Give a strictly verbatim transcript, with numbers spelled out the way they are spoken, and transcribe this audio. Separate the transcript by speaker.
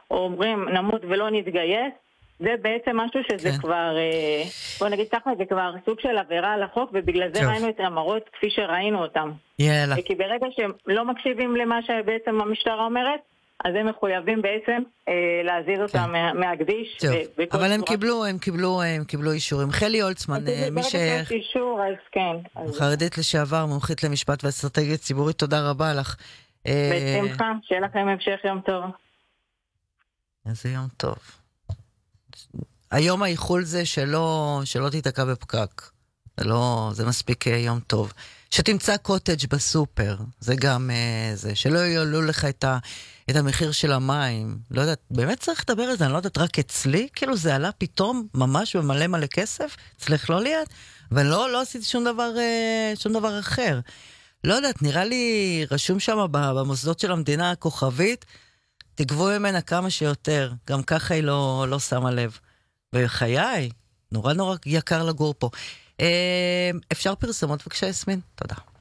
Speaker 1: או אומרים נמות ולא נתגייס, זה בעצם משהו שזה
Speaker 2: כן.
Speaker 1: כבר, אה, בוא נגיד ככה, זה כבר סוג של עבירה על החוק, ובגלל זה
Speaker 2: טוב.
Speaker 1: ראינו את המראות כפי שראינו אותם.
Speaker 2: יאללה.
Speaker 1: כי ברגע שהם לא מקשיבים למה שבעצם המשטרה אומרת, אז הם מחויבים בעצם אה, להזיז אותם
Speaker 2: כן.
Speaker 1: מה, מהכביש.
Speaker 2: טוב.
Speaker 1: ו- בכל
Speaker 2: אבל הם
Speaker 1: צורה.
Speaker 2: קיבלו, הם קיבלו, הם קיבלו אישורים. חלי הולצמן,
Speaker 1: אז
Speaker 2: אה, מי
Speaker 1: ברגע שיש אישור, אז כן. אז
Speaker 2: שחרדית לשעבר, מומחית למשפט ואסטרטגיה ציבורית, תודה רבה לך. אה,
Speaker 1: בשמחה, שיהיה לכם המשך יום טוב.
Speaker 2: איזה יום טוב. היום האיחול זה שלא, שלא תיתקע בפקק. זה לא, זה מספיק אה, יום טוב. שתמצא קוטג' בסופר, זה גם אה, זה. שלא יעלו לך את, ה, את המחיר של המים. לא יודעת, באמת צריך לדבר על זה, אני לא יודעת, רק אצלי, כאילו זה עלה פתאום ממש במלא מלא כסף, אצלך לא ליד, אבל לא, לא עשיתי שום דבר, אה, שום דבר אחר. לא יודעת, נראה לי רשום שם במוסדות של המדינה הכוכבית, תגבו ממנה כמה שיותר, גם ככה היא לא, לא שמה לב. וחיי, נורא נורא יקר לגור פה. אפשר פרסומות בבקשה יסמין? תודה.